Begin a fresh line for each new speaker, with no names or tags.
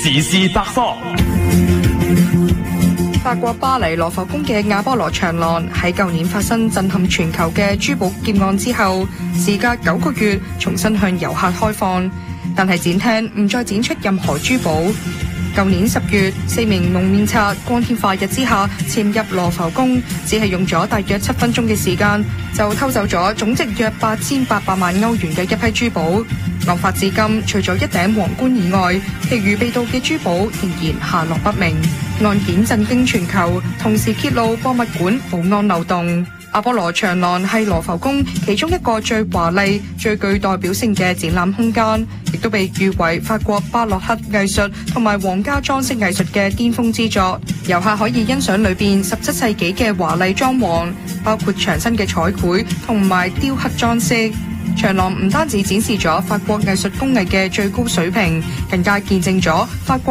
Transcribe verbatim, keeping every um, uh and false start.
時事百科。
法國巴黎羅浮宮嘅亞波羅長廊喺舊年發生震撼全球嘅珠寶劫案之後，時隔九個月重新向遊客開放，但係展廳唔再展出任何珠寶。舊年十月，四名蒙面賊光天化日之下潛入羅浮宮，只係用咗大約七分鐘嘅時間，就偷走咗總值約八千八百萬歐元嘅一批珠寶。案發至今，除咗一頂皇冠以外，其餘被盜嘅珠寶仍然下落不明。案件震驚全球，同時揭露博物館保安漏洞。亞波羅長廊係羅浮宮其中一個最華麗、最具代表性嘅展覽空間，亦都被譽為法國巴洛克藝術同埋皇家裝飾藝術嘅巔峰之作。遊客可以欣賞裏邊十七世紀嘅華麗裝潢，包括牆身嘅彩繪同埋雕刻裝飾。長廊唔單止展示咗法國藝術工藝嘅最高水平，更加見證咗法國